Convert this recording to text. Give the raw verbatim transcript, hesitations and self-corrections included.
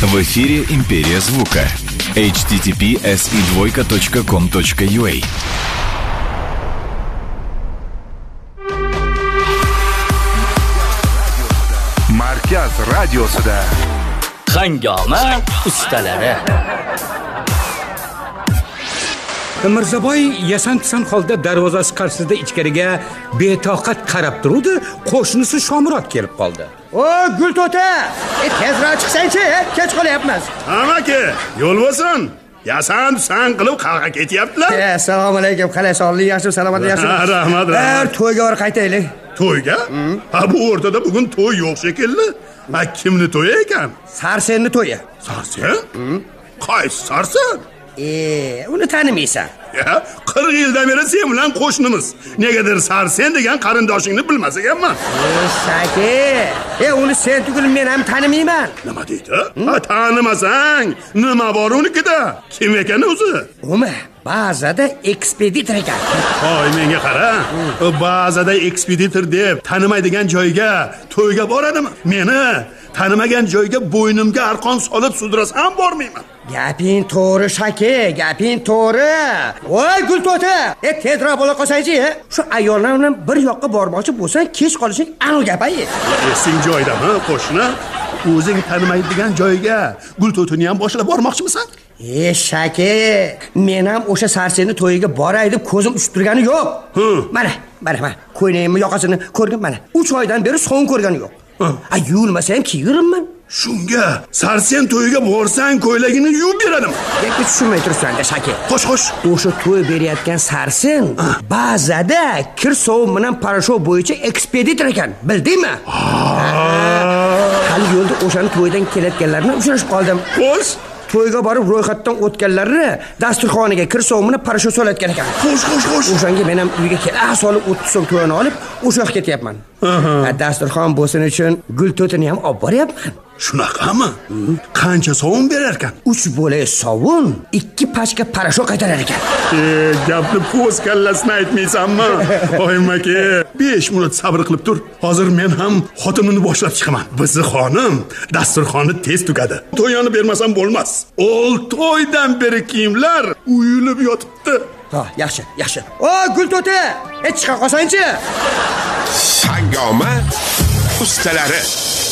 В эфире «Империя звука». эйч ти ти пи эс и двойка точка ком точка ю а. Markaz radiosida Hangoma ustalari. Mirzaboy yasan-tisan holda darvozasi qarshisida ichkariga betoqat qarab turdi. Qo'shnisi Shomurod kelib qoldi. O Gulto'ta, e tezroq chiqsang-chi, kech qolyapmiz. Amaki, yo'l bo'lsin. Yasan-tisan qilib qarg'a ketyaptilar. Assalomu alaykum. Qalay sog'lik, yaxshi, salomat, yaxshi. Rahmat, rahmat. To'yga borib qaytaylik. To'yga? Ha, bu o'rtada bugun to'y yo'q shekilli. Ha, kimni to'yi ekan? Sarsenni to'yi. Sarsen? Qaysi Sarsen? E, uni tanimaysan. Ya, qirq yildan beri sen bilan qo'shnimiz. Negadir Sarsen degan qarindoshingni bilmas ekanman. Eshaki. E, uni sen tugul men ham tanimayman. Nima deydi? Ha, tanimasang, nima bor unikida? Kim ekan o'zi? Umi, ba'zida ekspeditor ekan. Hoy, menga qara. Ba'zida ekspeditor deb tanimaydigan joyga to'yga boradimi? Meni tanimagan joyga bo'ynimga arqon solib sudrasam bormayman. Gaping to'g'ri, Shaki, gaping to'g'ri. Voy Gulto'ta, e tezroq bo'la qolsang-chi, shu ayollar bilan bir yoqqa bormoqchi bo'lsang, kech qolishing aniq gap-ay. Esing joyidami, qo'shni? O'zing tanimaydigan joyga Gulto'tini ham boshlab bormoqchimisan? E Shaki, men ham o'sha Sarsenni to'yiga boray deb ko'zim uchib turgani yo'q. Mana, mana, mana, ko'ynagimni yoqasini ko'rgin mana. uch oydan beri so'ng ko'rgani yo'q. A yuvmasam kiyirimman. Shunga Sarsen to'yiga borsang ko'ylagini yuvib beradimi? Gapga tushunmay tursan-da, Shaki. Xo'sh, xo'sh. O'sha to'y berayotgan Sarsen ba'zida kir sovun bilan parashov bo'yicha ekspeditor ekan, bildingmi? Hali yo'lda o'shani to'ydan kelayotganlarni uchrashib qoldim. Xo'sh, to'yga borib ro'yxatdan o'tganlarni dasturxoniga kir sovun bilan parashov solayotgan ekan. Xo'sh, xo'sh, xo'sh. O'shanga men ham uyga kela solib o'ttiz so'm to'yini olib, o'sha yoqqa ketyapman. Dasturxon bo'lsin uchun Gulto'tini ham olib boryapman. Shunaqami? Qancha sovun berar ekan? uch bo'lak sovun, ikki pachka parashov qaytarar ekan. E, gapni po'z kallasini aytmaysanmi? Oymaki, besh minut sabr qilib tur. Hozir men ham xotinimni boshlab chiqaman. Bizni xonim dasturxonni tez tugadi. To'yini bermasam bo'lmas. olti oydan beri kiyimlar uyilib yotibdi. Ha, yaxshi, yaxshi. O, Gulto'ta, e chiqa qolsang-chi. Hangoma ustalari.